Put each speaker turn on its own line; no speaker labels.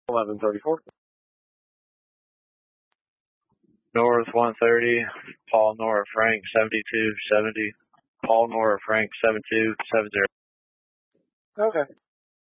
1134. North 130, Paul Nora Frank 7270. Paul Nora Frank 7270.
Okay.